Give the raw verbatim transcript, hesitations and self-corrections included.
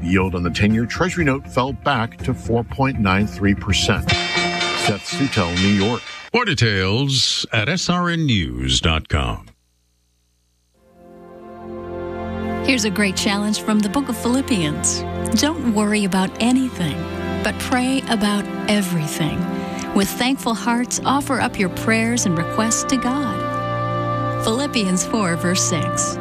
yield on the ten-year Treasury note fell back to four point nine three percent. Seth Sutel, New York. More details at S R N news dot com. Here's a great challenge from the book of Philippians. Don't worry about anything, but pray about everything. With thankful hearts, offer up your prayers and requests to God. Philippians four, verse six.